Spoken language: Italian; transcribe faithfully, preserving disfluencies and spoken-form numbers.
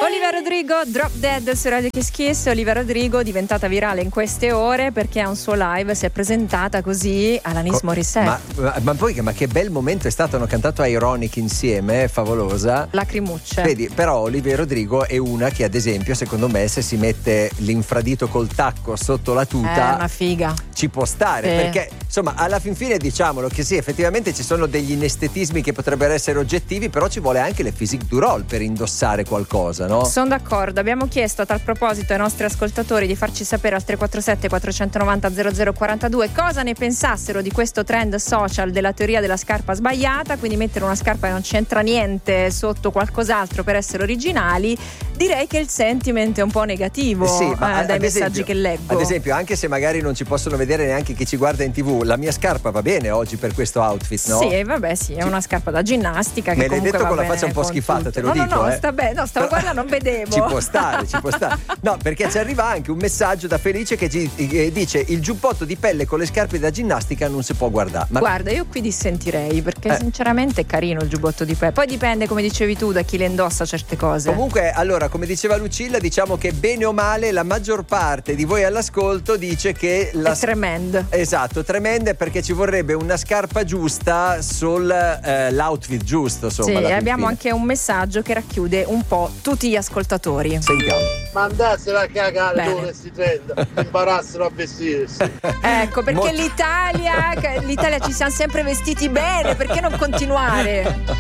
Olivia Rodrigo, Drop Dead su Radio Kiss Kiss. Olivia Rodrigo diventata virale in queste ore perché a un suo live si è presentata così all'Anis Co- Morissette. Ma, ma, ma poi ma che bel momento è stato, hanno cantato Ironic insieme, favolosa. Lacrimucce. Vedi, però Olivia Rodrigo è una che ad esempio secondo me se si mette l'infradito col tacco sotto la tuta è una figa. Ci può stare, sì. Perché insomma alla fin fine diciamolo che sì, effettivamente ci sono degli inestetismi che potrebbero essere oggettivi, però ci vuole anche le physique du role per indossare qualcosa, no? Sono d'accordo. Abbiamo chiesto a tal proposito ai nostri ascoltatori di farci sapere al tre quattro sette quattrocentonovanta zero zero quarantadue cosa ne pensassero di questo trend social della teoria della scarpa sbagliata, quindi mettere una scarpa che non c'entra niente sotto qualcos'altro per essere originali. Direi che il sentiment è un po' negativo, sì, ma eh, dai messaggi esempio, che leggo. Ad esempio, anche se magari non ci possono vedere neanche chi ci guarda in tv, la mia scarpa va bene oggi per questo outfit, no? Sì, vabbè, sì, è una scarpa da ginnastica che me l'hai comunque detto va con la bene faccia un po' con schifata, tutto. te lo no, dico. No, no, eh. sta bene, no, stavo guardando, non vedevo. Ci può stare, ci può stare. No, perché ci arriva anche un messaggio da Felice che ci, eh, dice: il giubbotto di pelle con le scarpe da ginnastica non si può guardare. Ma guarda, io qui dissentirei perché eh. sinceramente è carino il giubbotto di pelle. Poi dipende, come dicevi tu, da chi le indossa certe cose. Comunque, allora, come diceva Lucilla, diciamo che bene o male la maggior parte di voi all'ascolto dice che la è tremendo. Esatto, tremenda, perché ci vorrebbe una scarpa giusta sull'outfit eh, giusto, insomma. Sì, abbiamo fine. anche un messaggio che racchiude un po' tutti gli ascoltatori. Sentiamo. Mandassero a cagare Bene. dove si trend, imparassero a vestirsi. Ecco, perché Molto- l'Italia, l'Italia ci siamo sempre vestiti bene, perché non continuare?